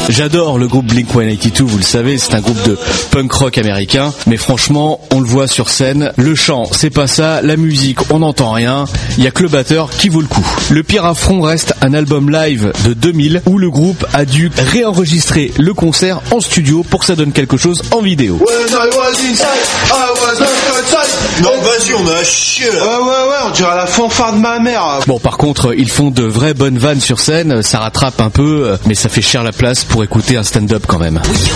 J'adore le groupe Blink-182, vous le savez, c'est un groupe de punk rock américain, mais franchement, on le voit sur scène, le chant, c'est pas ça, la musique, on n'entend rien, il y a que le batteur qui vaut le coup. Le pire affront reste un album live de 2000 où le groupe a dû réenregistrer le concert en studio pour que ça donne quelque chose en vidéo. Non, vas-y, on a chier là. Ouais, on dirait la fanfare de ma mère. Bon, par contre, ils font de vraies bonnes vannes sur scène, ça rattrape un peu, mais ça fait cher la place pour écouter un stand-up quand même.